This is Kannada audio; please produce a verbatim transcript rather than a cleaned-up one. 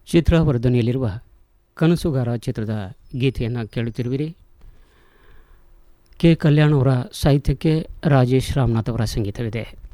ಚಿತ್ರವರ್ಧನೆಯಲ್ಲಿರುವ ಕನಸುಗಾರ ಚಿತ್ರದ ಗೀತೆಯನ್ನು ಕೇಳುತ್ತಿರುವಿರಿ. ಕೆ ಕಲ್ಯಾಣ್ ಅವರ ಸಾಹಿತ್ಯಕ್ಕೆ ರಾಜೇಶ್ ರಾಮನಾಥ್ ಅವರ ಸಂಗೀತವಿದೆ.